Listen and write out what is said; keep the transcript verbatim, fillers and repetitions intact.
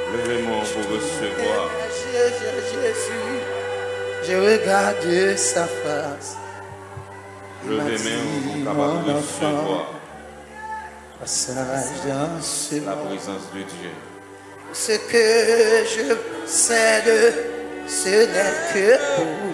Levez-moi pour recevoir. Jésus, je regarde sa face. Levez-moi pour capable de recevoir passage dans ce la monde. présence de Dieu. Ce que je sais de ce n'est que pour